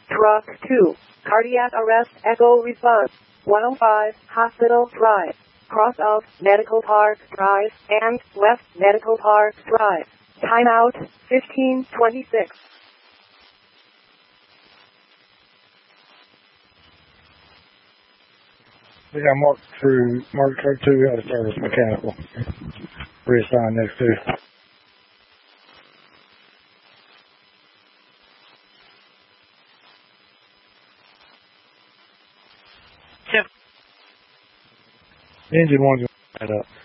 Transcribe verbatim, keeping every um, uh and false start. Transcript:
Truck two, cardiac arrest echo response, one oh five, Hospital Drive, cross of Medical Park Drive and West Medical Park Drive. Timeout, fifteen twenty-six. We got Mark through, Mark Truck two out of service mechanical. Reassigned next to. Engine one's going to up.